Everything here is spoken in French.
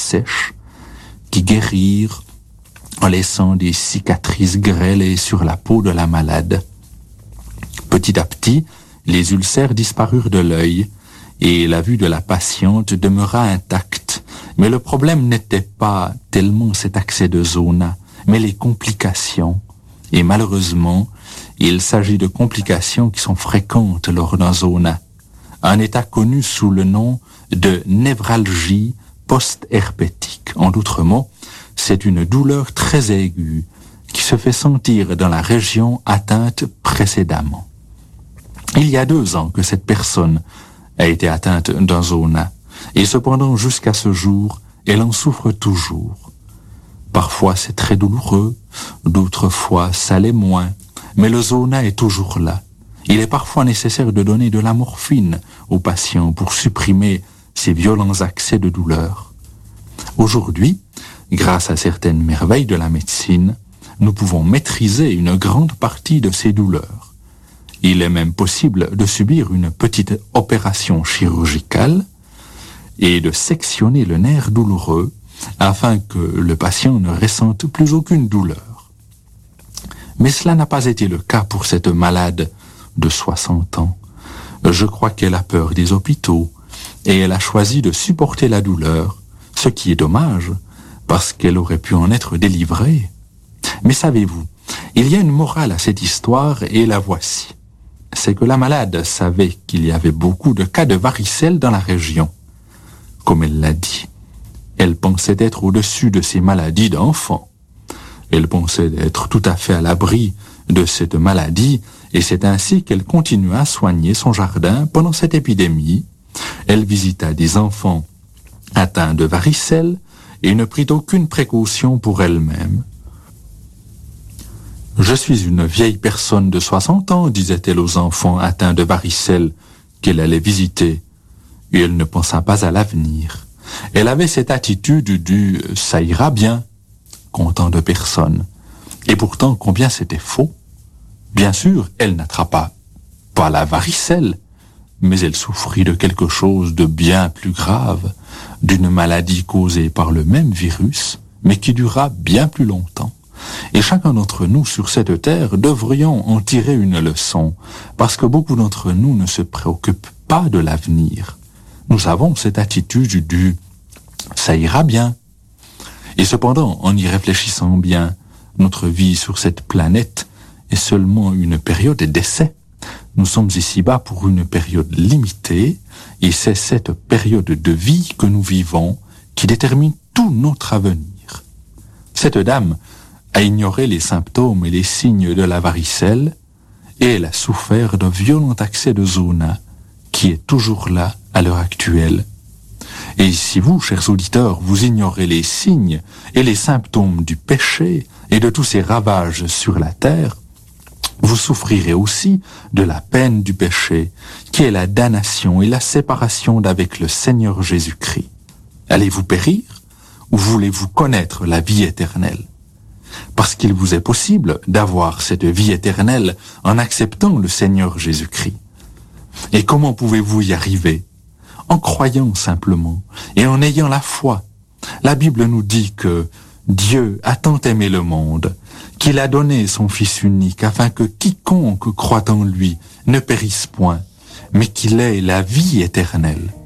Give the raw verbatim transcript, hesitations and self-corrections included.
sèches qui guérirent en laissant des cicatrices grêlées sur la peau de la malade. Petit à petit, les ulcères disparurent de l'œil et la vue de la patiente demeura intacte. Mais le problème n'était pas tellement cet accès de zona, mais les complications. Et malheureusement, il s'agit de complications qui sont fréquentes lors d'un zona, un état connu sous le nom de névralgie post-herpétique. En d'autres mots, c'est une douleur très aiguë qui se fait sentir dans la région atteinte précédemment. Il y a deux ans que cette personne a été atteinte d'un zona, et cependant jusqu'à ce jour, elle en souffre toujours. Parfois c'est très douloureux, d'autres fois ça l'est moins, mais le zona est toujours là. Il est parfois nécessaire de donner de la morphine aux patients pour supprimer ces violents accès de douleur. Aujourd'hui, grâce à certaines merveilles de la médecine, nous pouvons maîtriser une grande partie de ces douleurs. Il est même possible de subir une petite opération chirurgicale et de sectionner le nerf douloureux afin que le patient ne ressente plus aucune douleur. Mais cela n'a pas été le cas pour cette malade de soixante ans. Je crois qu'elle a peur des hôpitaux et elle a choisi de supporter la douleur, ce qui est dommage parce qu'elle aurait pu en être délivrée. Mais savez-vous, il y a une morale à cette histoire et la voici. C'est que la malade savait qu'il y avait beaucoup de cas de varicelle dans la région. Comme elle l'a dit, elle pensait être au-dessus de ces maladies d'enfants. Elle pensait être tout à fait à l'abri de cette maladie et c'est ainsi qu'elle continua à soigner son jardin pendant cette épidémie. Elle visita des enfants atteints de varicelle et ne prit aucune précaution pour elle-même. « Je suis une vieille personne de soixante ans, disait-elle aux enfants atteints de varicelle qu'elle allait visiter, et elle ne pensa pas à l'avenir. Elle avait cette attitude du « ça ira bien », content de personne. Et pourtant, combien c'était faux. Bien sûr, elle n'attrapa pas la varicelle, mais elle souffrit de quelque chose de bien plus grave, d'une maladie causée par le même virus, mais qui dura bien plus longtemps. Et chacun d'entre nous sur cette terre devrions en tirer une leçon, parce que beaucoup d'entre nous ne se préoccupent pas de l'avenir. Nous avons cette attitude du « ça ira bien ». Et cependant, en y réfléchissant bien, notre vie sur cette planète est seulement une période d'essai. Nous sommes ici-bas pour une période limitée, et c'est cette période de vie que nous vivons qui détermine tout notre avenir. Cette dame a ignoré les symptômes et les signes de la varicelle, et elle a souffert d'un violent accès de zona, qui est toujours là à l'heure actuelle. Et si vous, chers auditeurs, vous ignorez les signes et les symptômes du péché et de tous ces ravages sur la terre, vous souffrirez aussi de la peine du péché, qui est la damnation et la séparation d'avec le Seigneur Jésus-Christ. Allez-vous périr ou voulez-vous connaître la vie éternelle? Parce qu'il vous est possible d'avoir cette vie éternelle en acceptant le Seigneur Jésus-Christ. Et comment pouvez-vous y arriver? En croyant simplement et en ayant la foi. La Bible nous dit que Dieu a tant aimé le monde qu'il a donné son Fils unique afin que quiconque croit en lui ne périsse point, mais qu'il ait la vie éternelle.